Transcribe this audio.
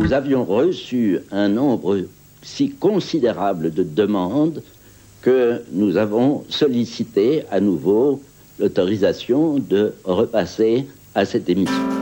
nous avions reçu un nombre si considérable de demandes que nous avons sollicité à nouveau l'autorisation de repasser à cette émission.